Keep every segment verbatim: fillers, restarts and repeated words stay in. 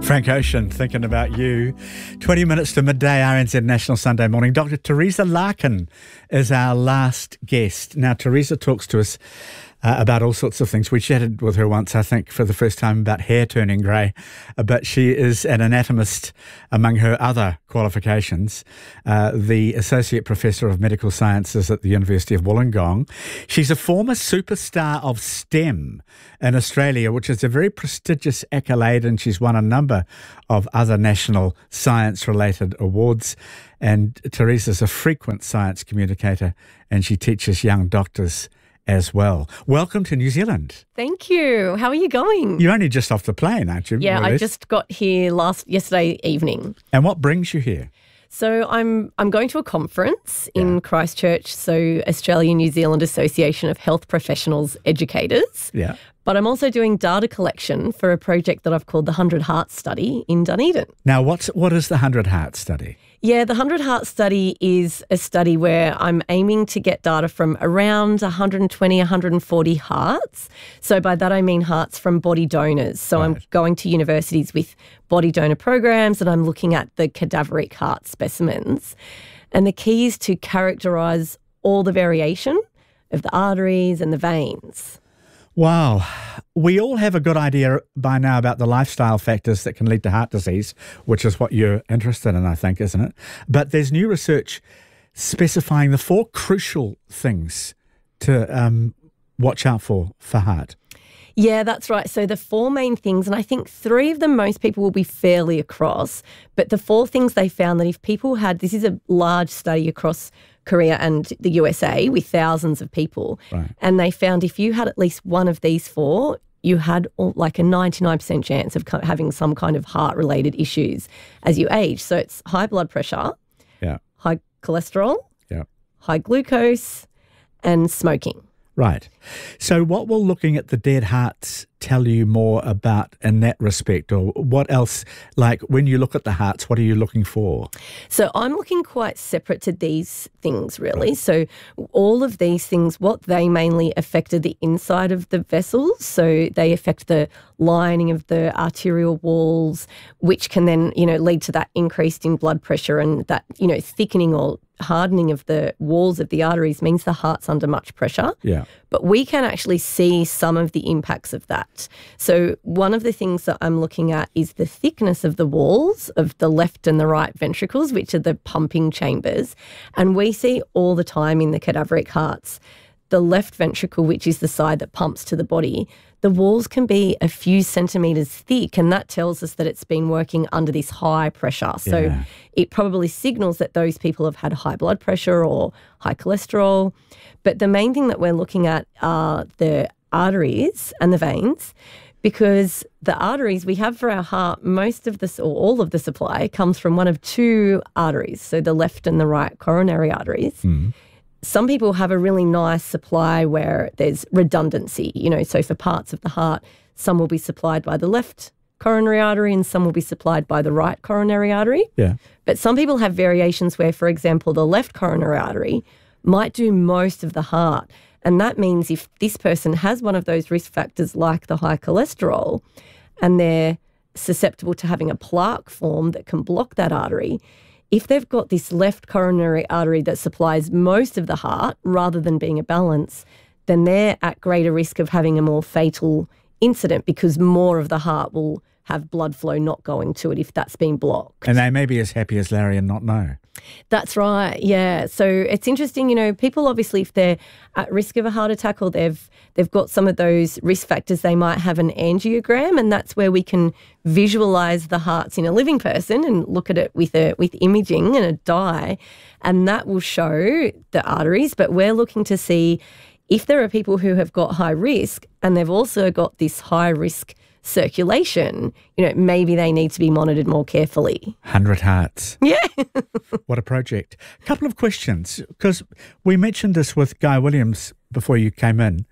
Frank Ocean, thinking about you. twenty minutes to midday, R N Z National Sunday Morning. Doctor Teresa Larkin is our last guest. Now, Teresa talks to us uh, about all sorts of things. We chatted with her once, I think, for the first time about hair turning grey, uh, but she is an anatomist among her other qualifications, uh, the Associate Professor of Medical Sciences at the University of Wollongong. She's a former superstar of STEM in Australia, which is a very prestigious accolade, and she's won a number of other national science-related awards. And Teresa's a frequent science communicator, and she teaches young doctors as well. Welcome to New Zealand. Thank you. How are you going? You're only just off the plane, aren't you? Yeah, I just got here last yesterday evening. And what brings you here? So I'm I'm going to a conference in yeah. Christchurch, so Australia New Zealand Association of Health Professionals Educators. Yeah. But I'm also doing data collection for a project that I've called the one hundred Heart Study in Dunedin. Now, what's what is the one hundred Heart Study? Yeah, the one hundred Heart Study is a study where I'm aiming to get data from around one hundred twenty, one hundred forty hearts. So by that I mean hearts from body donors. So right. I'm going to universities with body donor programs and I'm looking at the cadaveric heart specimens. And the key is to characterise all the variation of the arteries and the veins. Wow. We all have a good idea by now about the lifestyle factors that can lead to heart disease, which is what you're interested in, I think, isn't it? But there's new research specifying the four crucial things to um, watch out for for heart. Yeah, that's right. So the four main things, and I think three of them most people will be fairly across, but the four things they found that if people had, this is a large study across Korea and the U S A with thousands of people, right. and they found if you had at least one of these four, you had like a ninety-nine percent chance of having some kind of heart-related issues as you age. So it's high blood pressure, yeah, high cholesterol, yeah, high glucose, and smoking. Right. So what will looking at the dead hearts tell you more about in that respect? Or what else, like when you look at the hearts, what are you looking for? So I'm looking quite separate to these things, really. Right. So all of these things, what they mainly affected the inside of the vessels. So they affect the lining of the arterial walls, which can then, you know, lead to that increase in blood pressure and that, you know, thickening or hardening of the walls of the arteries means the heart's under much pressure. Yeah. But we can actually see some of the impacts of that. So one of the things that I'm looking at is the thickness of the walls of the left and the right ventricles, which are the pumping chambers. And we see all the time in the cadaveric hearts, the left ventricle, which is the side that pumps to the body, the walls can be a few centimetres thick, and that tells us that it's been working under this high pressure. So yeah. it probably signals that those people have had high blood pressure or high cholesterol. But the main thing that we're looking at are the arteries and the veins, because the arteries we have for our heart, most of this or all of the supply comes from one of two arteries, so the left and the right coronary arteries. Mm. Some people have a really nice supply where there's redundancy, you know, so for parts of the heart, some will be supplied by the left coronary artery and some will be supplied by the right coronary artery. Yeah. But some people have variations where, for example, the left coronary artery might do most of the heart. And that means if this person has one of those risk factors like the high cholesterol and they're susceptible to having a plaque form that can block that artery, if they've got this left coronary artery that supplies most of the heart rather than being a balance, then they're at greater risk of having a more fatal incident because more of the heart will have blood flow not going to it if that's been blocked. And they may be as happy as Larry and not know. That's right, yeah. So it's interesting, you know, people obviously if they're at risk of a heart attack or they've they've got some of those risk factors, they might have an angiogram, and that's where we can visualise the hearts in a living person and look at it with a with imaging and a dye, and that will show the arteries. But we're looking to see if there are people who have got high risk and they've also got this high risk circulation, you know, maybe they need to be monitored more carefully. one hundred Hearts. Yeah. What a project. A couple of questions, because we mentioned this with Guy Williams before you came in.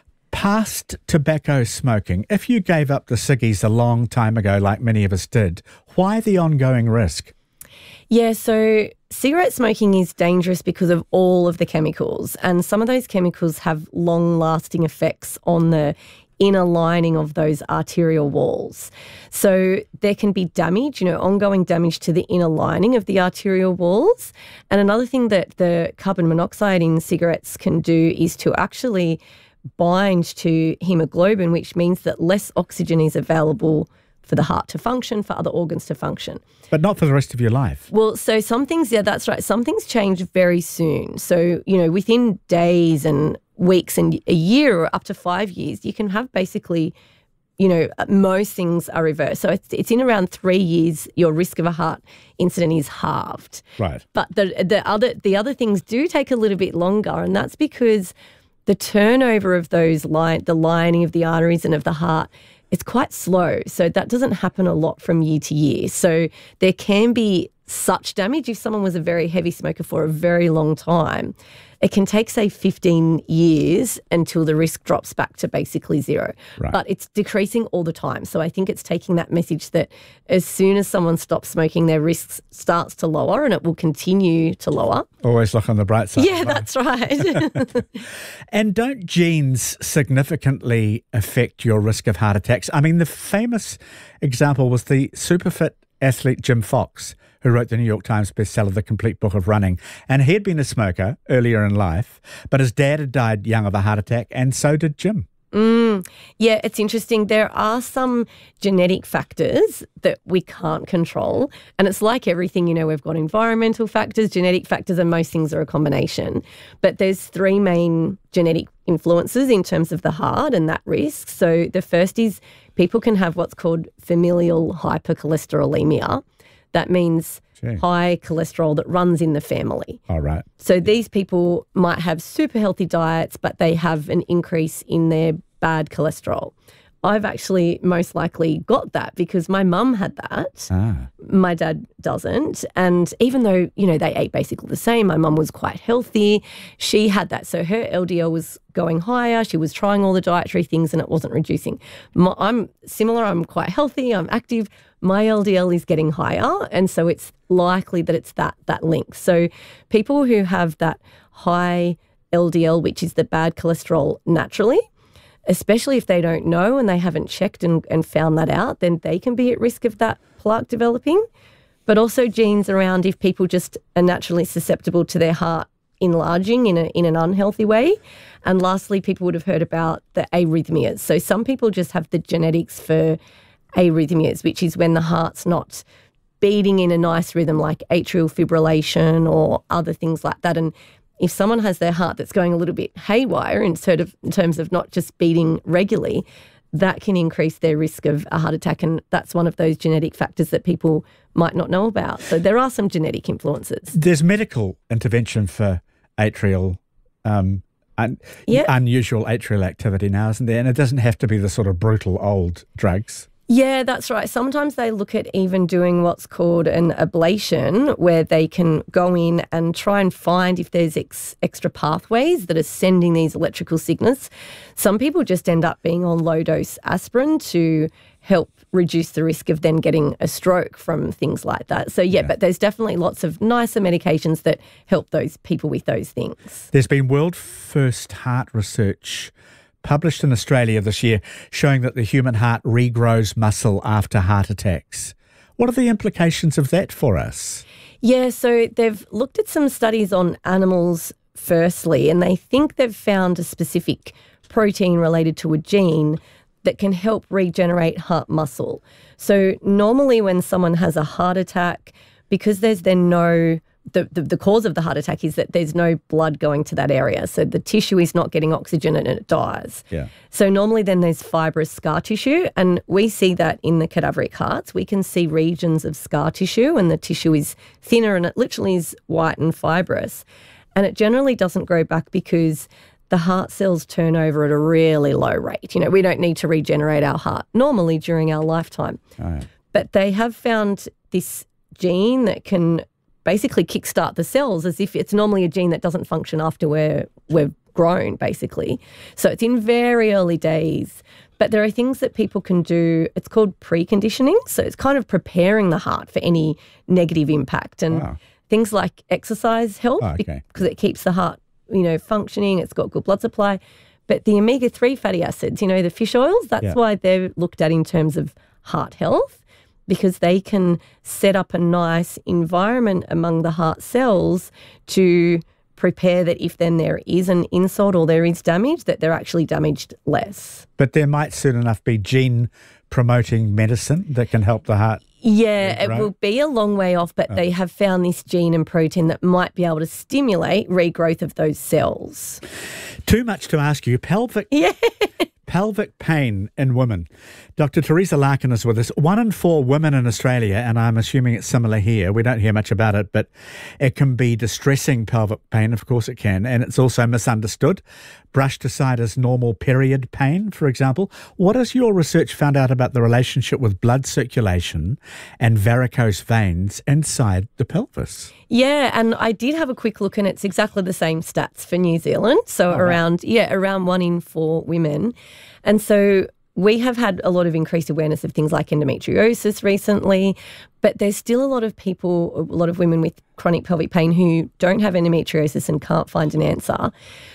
Past tobacco smoking, if you gave up the ciggies a long time ago, like many of us did, why the ongoing risk? Yeah, so cigarette smoking is dangerous because of all of the chemicals, and some of those chemicals have long-lasting effects on the inner lining of those arterial walls. So there can be damage, you know, ongoing damage to the inner lining of the arterial walls. And another thing that the carbon monoxide in cigarettes can do is to actually bind to hemoglobin, which means that less oxygen is available for the heart to function, for other organs to function. But not for the rest of your life. Well, so some things, yeah, that's right. Some things change very soon. So, you know, within days and weeks and a year or up to five years, you can have basically, you know, most things are reversed. So it's, it's in around three years, your risk of a heart incident is halved. Right. But the the other the other things do take a little bit longer, and that's because the turnover of those line, the lining of the arteries and of the heart, it's quite slow. So that doesn't happen a lot from year to year. So there can be such damage if someone was a very heavy smoker for a very long time. It can take, say, fifteen years until the risk drops back to basically zero. Right. But it's decreasing all the time. So I think it's taking that message that as soon as someone stops smoking, their risk starts to lower, and it will continue to lower. Always look on the bright side. Yeah, that's right. And don't genes significantly affect your risk of heart attacks? I mean, the famous example was the superfit athlete Jim Fox, who wrote the New York Times bestseller, The Complete Book of Running. And he had been a smoker earlier in life, but his dad had died young of a heart attack, and so did Jim. Mm, yeah, it's interesting. There are some genetic factors that we can't control. And it's like everything, you know, we've got environmental factors, genetic factors, and most things are a combination. But there's three main genetic influences in terms of the heart and that risk. So the first is people can have what's called familial hypercholesterolemia. That means Gee. high cholesterol that runs in the family. All right. So these people might have super healthy diets, but they have an increase in their bad cholesterol. I've actually most likely got that because my mum had that. Ah. My dad doesn't. And even though, you know, they ate basically the same, my mum was quite healthy. She had that. So her L D L was going higher. She was trying all the dietary things and it wasn't reducing. My, I'm similar. I'm quite healthy. I'm active. My L D L is getting higher. And so it's likely that it's that that link. So people who have that high L D L, which is the bad cholesterol naturally, especially if they don't know and they haven't checked and, and found that out, then they can be at risk of that plaque developing. But also genes around if people just are naturally susceptible to their heart enlarging in a, in an unhealthy way. And lastly, people would have heard about the arrhythmias. So some people just have the genetics for arrhythmias, which is when the heart's not beating in a nice rhythm like atrial fibrillation or other things like that. And if someone has their heart that's going a little bit haywire in, sort of, in terms of not just beating regularly, that can increase their risk of a heart attack. And that's one of those genetic factors that people might not know about. So there are some genetic influences. There's medical intervention for atrial, um, un- Yep. unusual atrial activity now, isn't there? And it doesn't have to be the sort of brutal old drugs. Yeah, that's right. Sometimes they look at even doing what's called an ablation, where they can go in and try and find if there's ex- extra pathways that are sending these electrical signals. Some people just end up being on low-dose aspirin to help reduce the risk of then getting a stroke from things like that. So, yeah, yeah, but there's definitely lots of nicer medications that help those people with those things. There's been world first heart research published in Australia this year showing that the human heart regrows muscle after heart attacks. What are the implications of that for us? Yeah, so they've looked at some studies on animals firstly, and they think they've found a specific protein related to a gene that can help regenerate heart muscle. So normally when someone has a heart attack, because there's then no The, the the cause of the heart attack is that there's no blood going to that area. So the tissue is not getting oxygen and it dies. Yeah. So normally then there's fibrous scar tissue, and we see that in the cadaveric hearts. We can see regions of scar tissue and the tissue is thinner and it literally is white and fibrous. And it generally doesn't grow back because the heart cells turn over at a really low rate. You know, we don't need to regenerate our heart normally during our lifetime. Oh, yeah. But they have found this gene that can basically kickstart the cells as if it's normally a gene that doesn't function after we're, we've grown, basically. So it's in very early days. But there are things that people can do. It's called preconditioning. So it's kind of preparing the heart for any negative impact. And Wow. things like exercise help Oh, okay. because it keeps the heart, you know, functioning. It's got good blood supply. But the omega three fatty acids, you know, the fish oils, that's Yeah. why they're looked at in terms of heart health, because they can set up a nice environment among the heart cells to prepare that if then there is an insult or there is damage, that they're actually damaged less. But there might soon enough be gene-promoting medicine that can help the heart. Yeah, it Right. will be a long way off, but they have found this gene and protein that might be able to stimulate regrowth of those cells. Too much to ask you. Pelvic Yeah. pelvic pain in women. Doctor Teresa Larkin is with us. One in four women in Australia, and I'm assuming it's similar here. We don't hear much about it, but it can be distressing pelvic pain. Of course it can. And it's also misunderstood, brushed aside as normal period pain, for example. What has your research found out about the relationship with blood circulation and varicose veins inside the pelvis? Yeah, and I did have a quick look, and it's exactly the same stats for New Zealand. So Oh, wow. around, yeah, around one in four women. And so we have had a lot of increased awareness of things like endometriosis recently, but there's still a lot of people, a lot of women with chronic pelvic pain who don't have endometriosis and can't find an answer.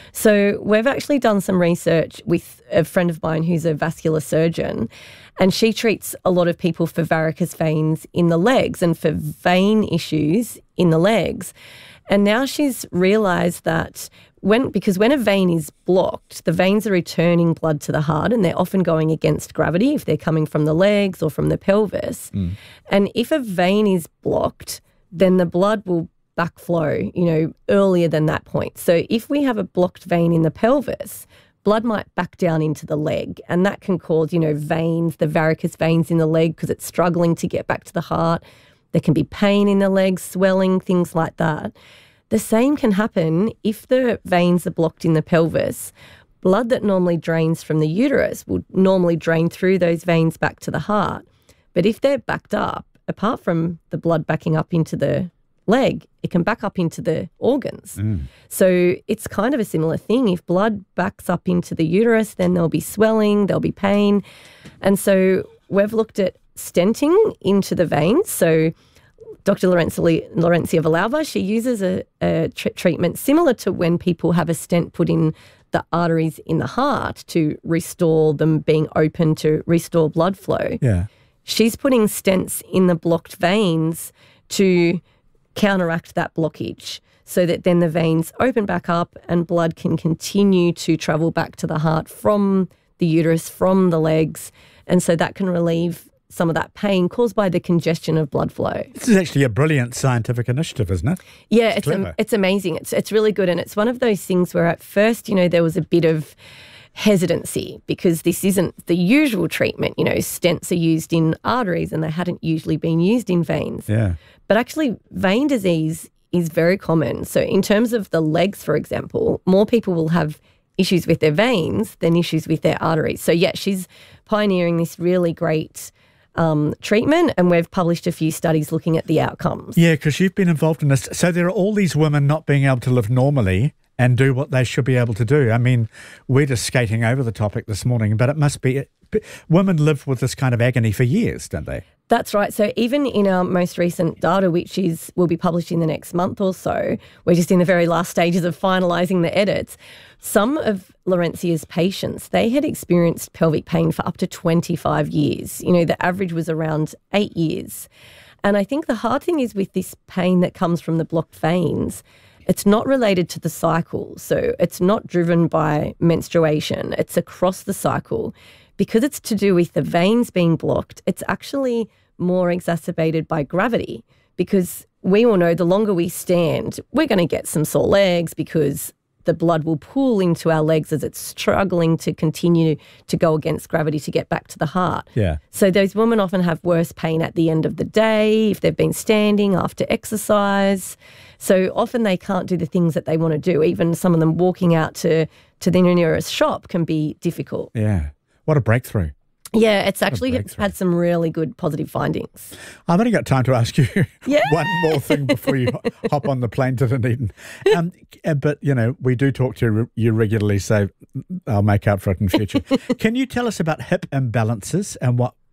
So we've actually done some research with a friend of mine who's a vascular surgeon, and she treats a lot of people for varicose veins in the legs and for vein issues in the legs. And now she's realised that when, because when a vein is blocked, the veins are returning blood to the heart, and they're often going against gravity if they're coming from the legs or from the pelvis. Mm. And if a vein is blocked, then the blood will backflow, you know, earlier than that point. So if we have a blocked vein in the pelvis, blood might back down into the leg, and that can cause, you know, veins, the varicose veins in the leg, because it's struggling to get back to the heart. There can be pain in the legs, swelling, things like that. The same can happen if the veins are blocked in the pelvis. Blood that normally drains from the uterus will normally drain through those veins back to the heart. But if they're backed up, apart from the blood backing up into the leg, it can back up into the organs. Mm. So it's kind of a similar thing. If blood backs up into the uterus, then there'll be swelling, there'll be pain. And so we've looked at stenting into the veins. So Doctor Laurencia, Laurencia Villalba, she uses a, a tr- treatment similar to when people have a stent put in the arteries in the heart to restore them being open, to restore blood flow. Yeah. She's putting stents in the blocked veins to counteract that blockage, so that then the veins open back up and blood can continue to travel back to the heart from the uterus, from the legs. And so that can relieve some of that pain caused by the congestion of blood flow. This is actually a brilliant scientific initiative, isn't it? Yeah, it's it's am- it's amazing. It's it's really good, and it's one of those things where at first, you know, there was a bit of hesitancy because this isn't the usual treatment. You know, stents are used in arteries and they hadn't usually been used in veins. Yeah. But actually, vein disease is very common. So in terms of the legs, for example, more people will have issues with their veins than issues with their arteries. So yeah, she's pioneering this really great Um, treatment, and we've published a few studies looking at the outcomes. Yeah, because you've been involved in this. So there are all these women not being able to live normally and do what they should be able to do. I mean, we're just skating over the topic this morning, but it must be, women live with this kind of agony for years, don't they? That's right. So even in our most recent data, which is will be published in the next month or so, we're just in the very last stages of finalising the edits. Some of Laurencia's patients, they had experienced pelvic pain for up to twenty-five years. You know, the average was around eight years. And I think the hard thing is with this pain that comes from the blocked veins, it's not related to the cycle. So it's not driven by menstruation. It's across the cycle. Because it's to do with the veins being blocked, it's actually more exacerbated by gravity, because we all know the longer we stand, we're going to get some sore legs because the blood will pool into our legs as it's struggling to continue to go against gravity to get back to the heart. Yeah. So those women often have worse pain at the end of the day if they've been standing after exercise. So often they can't do the things that they want to do. Even some of them walking out to, to the nearest shop can be difficult. Yeah. What a breakthrough. Yeah, it's actually had some really good positive findings. I've only got time to ask you yeah. one more thing before you hop on the plane to Dunedin. Um, but, you know, we do talk to you regularly, so I'll make up for it in future. Can you tell us about hip imbalances and what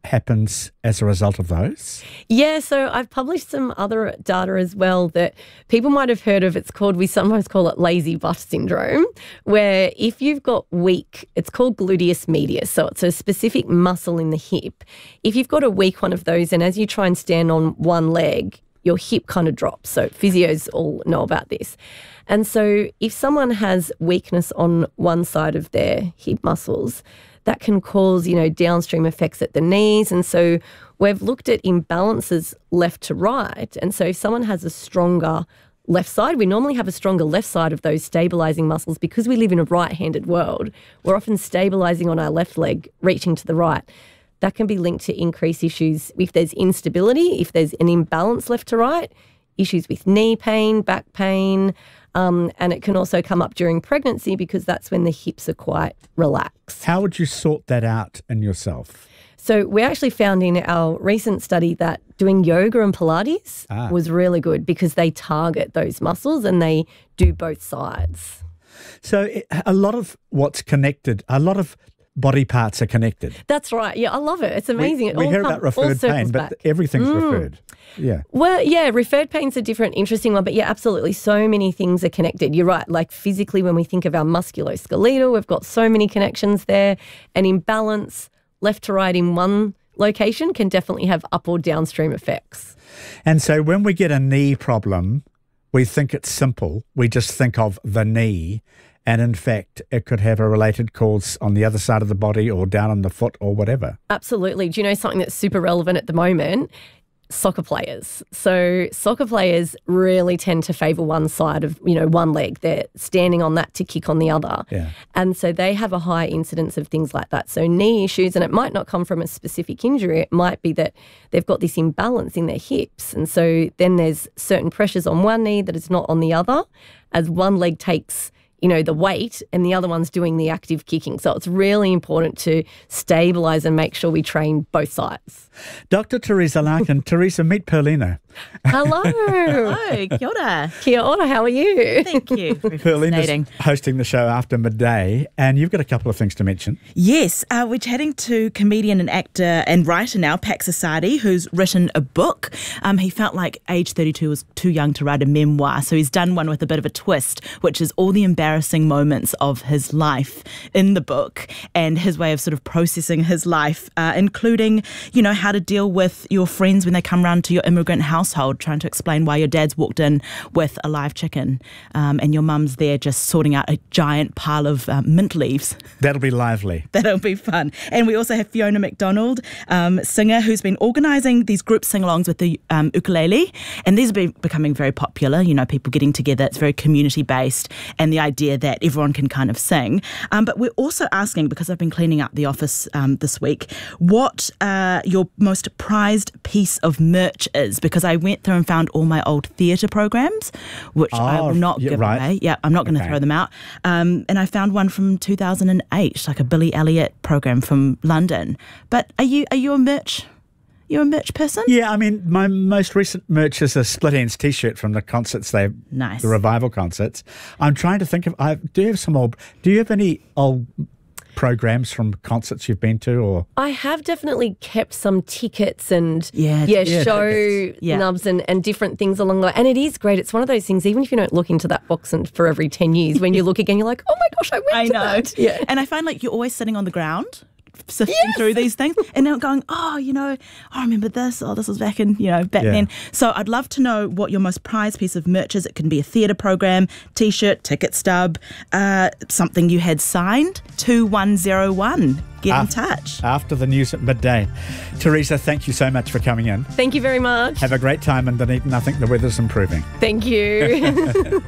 happens as a result of those? Yeah, so I've published some other data as well that people might have heard of. It's called, we sometimes call it lazy butt syndrome, where if you've got weak, it's called gluteus medius, so it's a specific muscle in the hip. If you've got a weak one of those, and as you try and stand on one leg, your hip kind of drops. So physios all know about this. And so if someone has weakness on one side of their hip muscles, that can cause, you know, downstream effects at the knees. And so we've looked at imbalances left to right. And so if someone has a stronger left side, we normally have a stronger left side of those stabilizing muscles because we live in a right-handed world. We're often stabilizing on our left leg, reaching to the right. That can be linked to increased issues if there's instability, if there's an imbalance left to right, issues with knee pain, back pain, um, and it can also come up during pregnancy because that's when the hips are quite relaxed. How would you sort that out in yourself? So we actually found in our recent study that doing yoga and Pilates Ah. was really good because they target those muscles and they do both sides. So it, a lot of what's connected, a lot of body parts are connected. That's right. Yeah, I love it. It's amazing. We, It we all hear come- about all referred circles pain, but back. everything's referred. Yeah. Well, yeah, referred pain's a different, interesting one, but yeah, absolutely. So many things are connected. You're right. Like physically, when we think of our musculoskeletal, we've got so many connections there. And imbalance left to right in one location can definitely have up or downstream effects. And so when we get a knee problem, we think it's simple. We just think of the knee. And in fact, it could have a related cause on the other side of the body or down on the foot or whatever. Absolutely. Do you know something that's super relevant at the moment? Soccer players. So soccer players really tend to favour one side of, you know, one leg. They're standing on that to kick on the other. Yeah. And so they have a high incidence of things like that. So knee issues, and it might not come from a specific injury. It might be that they've got this imbalance in their hips. And so then there's certain pressures on one knee that is not on the other as one leg takes, you know, the weight and the other one's doing the active kicking. So it's really important to stabilise and make sure we train both sides. Doctor Teresa Larkin. Teresa, meet Perlina. Hello. Hello, kia ora. Kia ora, how are you? Thank you. Very Perlina's fascinating. hosting the show after midday, and you've got a couple of things to mention. Yes, uh, we're chatting to comedian and actor and writer now, Pax Asadi, who's written a book. Um, he felt like age thirty-two was too young to write a memoir, so he's done one with a bit of a twist, which is all the embarrassing moments of his life in the book and his way of sort of processing his life, uh, including, you know, how to deal with your friends when they come round to your immigrant household, trying to explain why your dad's walked in with a live chicken um, and your mum's there just sorting out a giant pile of uh, mint leaves. That'll be lively. That'll be fun. And we also have Fiona McDonald, um, singer, who's been organising these group sing-alongs with the um, ukulele. And these have been becoming very popular, you know, people getting together. It's very community-based and the idea that everyone can kind of sing. Um, but we're also asking, because I've been cleaning up the office um, this week, what uh, your most prized piece of merch is, because I went through and found all my old theatre programs, which Oh, I will not yeah, give right. away. Yeah, I'm not going to Okay. throw them out. Um, and I found one from two thousand eight, like a Billy Elliot program from London. But are you are you a merch? You a merch person? Yeah, I mean, my most recent merch is a Split Ends T-shirt from the concerts they, Nice. the revival concerts. I'm trying to think of. I do you have some old. Do you have any old programs from concerts you've been to, or I have definitely kept some tickets and Yeah, yeah, yeah, show tickets. Yeah. nubs and, and different things along the way. And it is great. It's one of those things, even if you don't look into that box and for every ten years, when you look again, you're like, oh my gosh, I went I to know. that. Yeah. And I find like you're always sitting on the ground, sifting Yes. through these things and now going, oh, you know, I remember this. Oh, this was back in, you know, back Yeah. then. So I'd love to know what your most prized piece of merch is. It can be a theatre program, T-shirt, ticket stub, uh, something you had signed. two one zero one. Get in Af- touch. after the news at midday. Teresa, thank you so much for coming in. Thank you very much. Have a great time in Dunedin. I think the weather's improving. Thank you.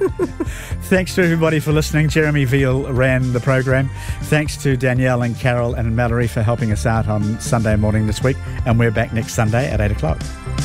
Thanks to everybody for listening. Jeremy Veal ran the program. Thanks to Danielle and Carol and Mallory for helping us out on Sunday morning this week. And we're back next Sunday at eight o'clock.